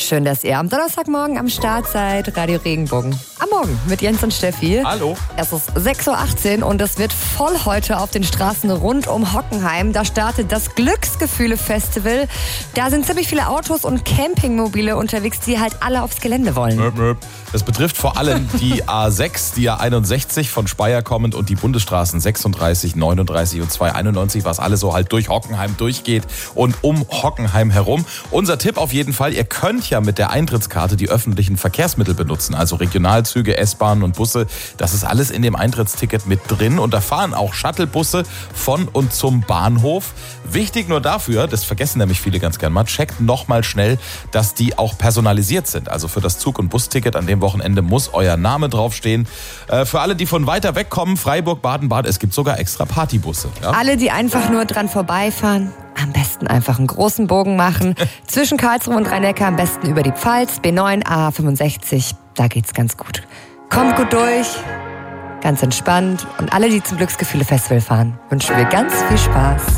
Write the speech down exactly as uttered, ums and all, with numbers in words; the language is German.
Schön, dass ihr am Donnerstagmorgen am Start seid. Radio Regenbogen. Am Morgen mit Jens und Steffi. Hallo. Es ist sechs Uhr achtzehn und es wird voll heute auf den Straßen rund um Hockenheim. Da startet das Glücksgefühle-Festival. Da sind ziemlich viele Autos und Campingmobile unterwegs, die halt alle aufs Gelände wollen. Das betrifft vor allem die A sechs, die A einundsechzig von Speyer kommend und die Bundesstraßen sechsunddreißig, neununddreißig und zweihunderteinundneunzig, was alles so halt durch Hockenheim durchgeht und um Hockenheim herum. Unser Tipp auf jeden Fall, ihr könnt ja mit der Eintrittskarte die öffentlichen Verkehrsmittel benutzen, also Regionalzüge, S-Bahnen und Busse. Das ist alles in dem Eintrittsticket mit drin und da fahren auch Shuttlebusse von und zum Bahnhof. Wichtig nur dafür, das vergessen nämlich viele ganz gern mal, checkt nochmal schnell, dass die auch personalisiert sind. Also für das Zug- und Busticket an dem Wochenende muss euer Name draufstehen. Äh, für alle, die von weiter weg kommen, Freiburg, Baden-Bad, es gibt sogar extra Partybusse. Ja? Alle, die einfach nur dran vorbeifahren, am besten einfach einen großen Bogen machen. Zwischen Karlsruhe und Rhein-Neckar am besten über die Pfalz, B neun, A fünfundsechzig, da geht's ganz gut. Kommt gut durch, ganz entspannt und alle, die zum Glücksgefühle-Festival fahren, wünschen wir ganz viel Spaß.